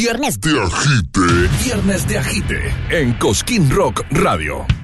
Viernes de Agite. Viernes de Agite en Cosquín Rock Radio.